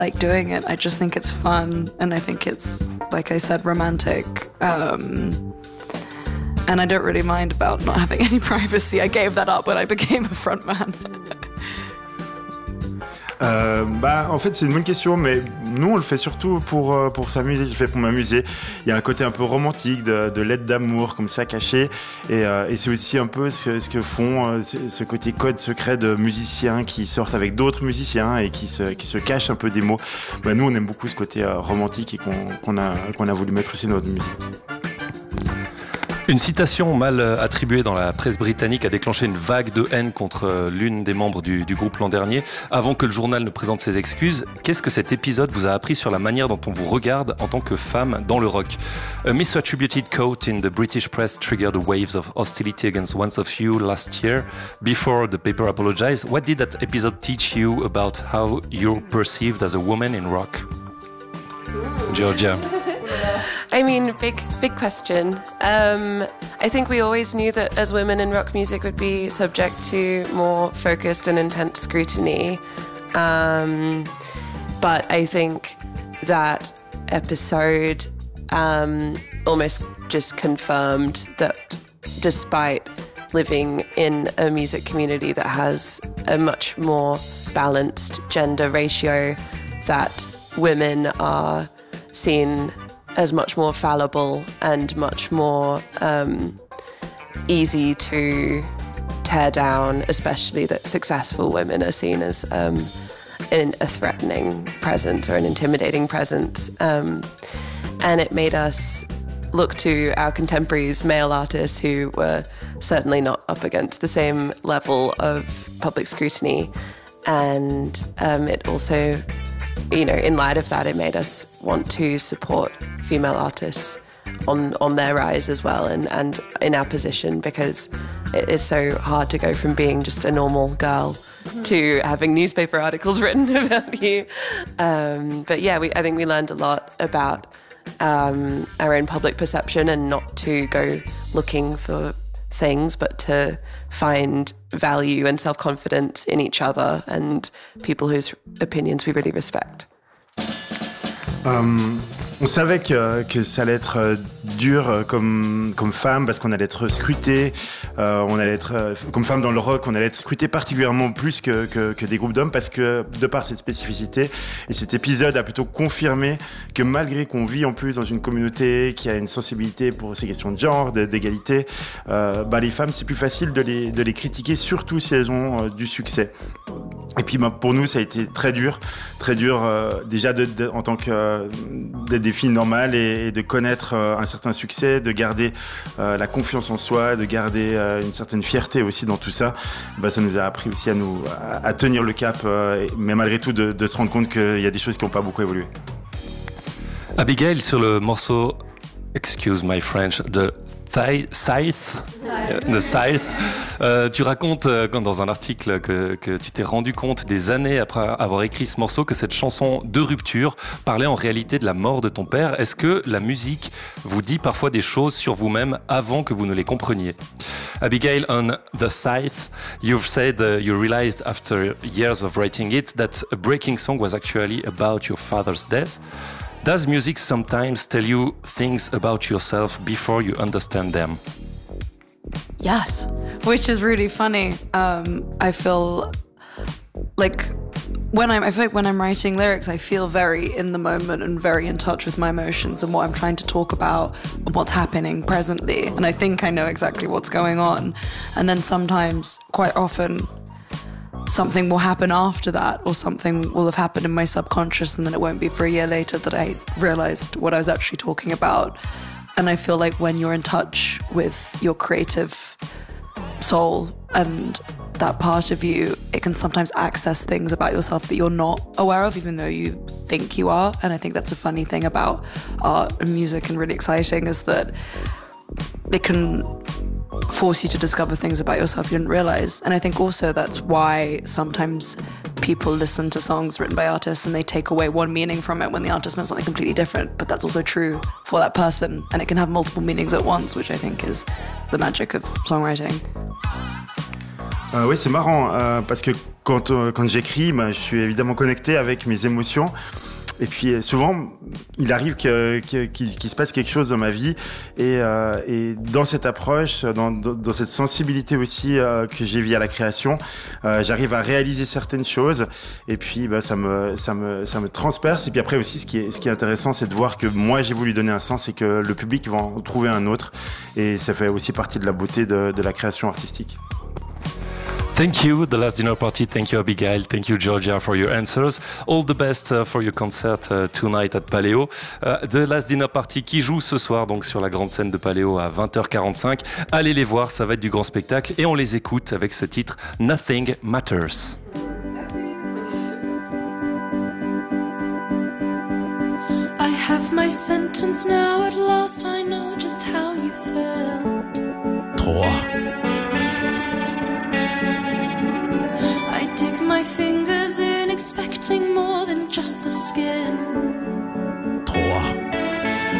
like doing it. I just think it's fun, and I think it's, like I said, romantic. And I don't really mind about not having any privacy. I gave that up when I became a frontman. En fait, c'est une bonne question, mais nous, on le fait surtout pour s'amuser. Je le fais pour m'amuser. Il y a un côté un peu romantique, de lettres d'amour, comme ça, caché. Et c'est aussi un peu ce que font ce côté code secret de musiciens qui sortent avec d'autres musiciens et qui se cachent un peu des mots. Nous, on aime beaucoup ce côté romantique et qu'on a voulu mettre aussi dans notre musique. Une citation mal attribuée dans la presse britannique a déclenché une vague de haine contre l'une des membres du groupe l'an dernier. Avant que le journal ne présente ses excuses, qu'est-ce que cet épisode vous a appris sur la manière dont on vous regarde en tant que femme dans le rock? A misattributed quote in the British press triggered waves of hostility against one of you last year. Before the paper apologized, what did that episode teach you about how you're perceived as a woman in rock? Georgia. I mean, big question. I think we always knew that as women in rock music would be subject to more focused and intense scrutiny. But I think that episode almost just confirmed that despite living in a music community that has a much more balanced gender ratio, that women are seen as much more fallible and much more easy to tear down, especially that successful women are seen as in a threatening presence or an intimidating presence. And it made us look to our contemporaries, male artists who were certainly not up against the same level of public scrutiny. And it also, you know, in light of that, it made us want to support female artists on their rise as well, and in our position, because it is so hard to go from being just a normal girl to having newspaper articles written about you. But yeah, I think we learned a lot about our own public perception, and not to go looking for things, but to find value and self-confidence in each other and people whose opinions we really respect. On savait que ça allait être dur comme femme, parce qu'on allait être scruté, on allait être comme femme dans le rock, on allait être scruté particulièrement plus que des groupes d'hommes, parce que de par cette spécificité, et cet épisode a plutôt confirmé que malgré qu'on vit en plus dans une communauté qui a une sensibilité pour ces questions de genre, d'égalité, les femmes, c'est plus facile de les critiquer, surtout si elles ont du succès. Et puis pour nous, ça a été très dur déjà en tant que des filles normales, et de connaître un certain succès, de garder la confiance en soi, de garder une certaine fierté aussi dans tout ça. Ça nous a appris aussi à tenir le cap, mais malgré tout de se rendre compte qu'il y a des choses qui n'ont pas beaucoup évolué. Abigail, sur le morceau, excuse my French, de Scythe, tu racontes dans un article que tu t'es rendu compte des années après avoir écrit ce morceau que cette chanson de rupture parlait en réalité de la mort de ton père. Est-ce que la musique vous dit parfois des choses sur vous-même avant que vous ne les compreniez? Abigail, on The Scythe, you've said you realized after years of writing it that a breaking song was actually about your father's death. Does music sometimes tell you things about yourself before you understand them? Yes, which is really funny. I feel like when I'm writing lyrics, I feel very in the moment and very in touch with my emotions and what I'm trying to talk about and what's happening presently. And I think I know exactly what's going on. And then sometimes, quite often, something will happen after that, or something will have happened in my subconscious, and then it won't be for a year later that I realized what I was actually talking about. And I feel like when you're in touch with your creative soul and that part of you, it can sometimes access things about yourself that you're not aware of, even though you think you are. And I think that's a funny thing about art and music, and really exciting, is that it can force you to discover things about yourself you didn't realize. And I think also that's why sometimes people listen to songs written by artists and they take away one meaning from it when the artist meant something completely different. But that's also true for that person, and it can have multiple meanings at once, which I think is the magic of songwriting. Oui, c'est marrant parce que quand j'écris, je suis évidemment connecté avec mes émotions. Et puis souvent, il arrive qu'il se passe quelque chose dans ma vie et dans cette approche, dans cette sensibilité aussi que j'ai via la création, j'arrive à réaliser certaines choses et puis ça me transperce. Et puis après aussi, ce qui est intéressant, c'est de voir que moi j'ai voulu donner un sens et que le public va en trouver un autre. Et ça fait aussi partie de la beauté de la création artistique. Thank you, The Last Dinner Party. Thank you, Abigail. Thank you, Georgia, for your answers. All the best for your concert tonight at Paléo. The Last Dinner Party qui joue ce soir donc sur la grande scène de Paléo à 20h45. Allez les voir, ça va être du grand spectacle. Et on les écoute avec ce titre Nothing Matters. I have my sentence now, at last I know just how you felt. 3. I dig my fingers in, expecting more than just the skin.